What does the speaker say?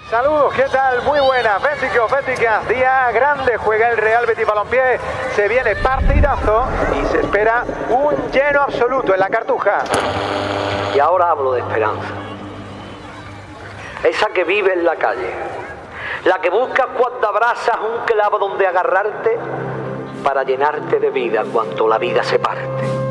Saludos, ¿qué tal? Muy buenas, béticos, béticas, día grande, juega el Real Betis Balompié, se viene partidazo y se espera un lleno absoluto en la Cartuja. Y ahora hablo de esperanza, esa que vive en la calle, la que buscas cuando abrazas un clavo donde agarrarte para llenarte de vida cuando la vida se parte.